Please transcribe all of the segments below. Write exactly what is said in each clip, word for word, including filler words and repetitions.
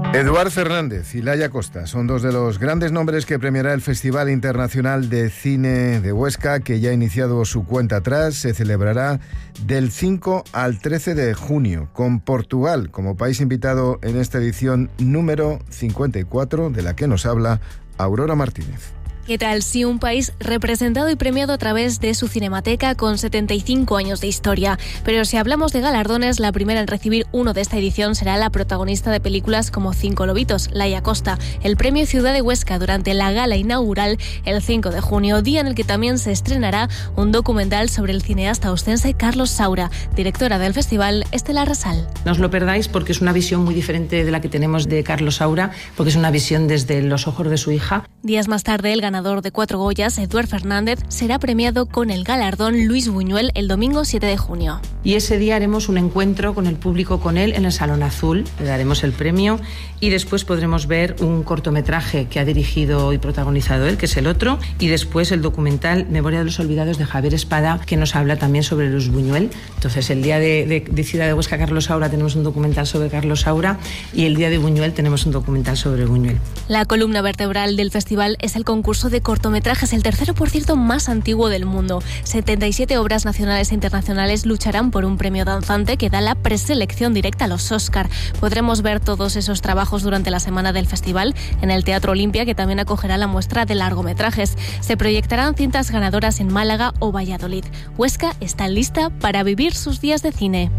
Eduard Fernández y Laia Costa son dos de los grandes nombres que premiará el Festival Internacional de Cine de Huesca, que ya ha iniciado su cuenta atrás. Se celebrará del cinco al trece de junio, con Portugal como país invitado en esta edición número cincuenta y cuatro, de la que nos habla Aurora Martínez. ¿Qué tal? Sí, un país representado y premiado a través de su Cinemateca con setenta y cinco años de historia. Pero si hablamos de galardones, la primera en recibir uno de esta edición será la protagonista de películas como Cinco lobitos, Laia Costa, el premio Ciudad de Huesca durante la gala inaugural el cinco de junio, día en el que también se estrenará un documental sobre el cineasta ostense Carlos Saura. Directora del festival, Estela Rasal. No os lo perdáis porque es una visión muy diferente de la que tenemos de Carlos Saura, porque es una visión desde los ojos de su hija. Días más tarde, el ganador de cuatro Goyas, Eduard Fernández, será premiado con el galardón Luis Buñuel el domingo siete de junio. Y ese día haremos un encuentro con el público, con él, en el Salón Azul. Le daremos el premio y después podremos ver un cortometraje que ha dirigido y protagonizado él, que es El otro, y después el documental Memoria de los olvidados de Javier Espada, que nos habla también sobre Luis Buñuel. Entonces, el día de, de, de Ciudad de Huesca, Carlos Saura, tenemos un documental sobre Carlos Saura, y el día de Buñuel tenemos un documental sobre Buñuel. La columna vertebral del festival es el concurso de cortometrajes, el tercero, por cierto, más antiguo del mundo. setenta y siete obras nacionales e internacionales lucharán por un premio danzante que da la preselección directa a los Oscar. Podremos ver todos esos trabajos durante la semana del festival en el Teatro Olimpia, que también acogerá la muestra de largometrajes. Se proyectarán cintas ganadoras en Málaga o Valladolid. Huesca está lista para vivir sus días de cine.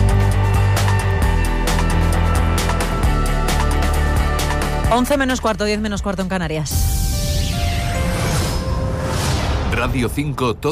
once menos cuarto, diez menos cuarto en Canarias. Radio cinco.